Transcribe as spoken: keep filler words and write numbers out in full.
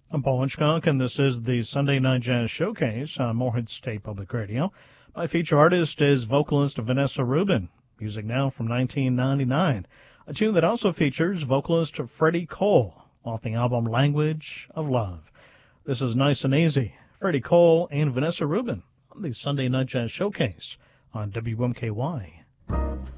I'm Paul Hitchcock, and this is the Sunday Night Jazz Showcase on Morehead State Public Radio. My feature artist is vocalist Vanessa Rubin. Music now from nineteen ninety-nine. A tune that also features vocalist Freddie Cole off the album Language of Love. This is Nice and Easy. Freddie Cole and Vanessa Rubin on the Sunday Night Jazz Showcase on W M K Y.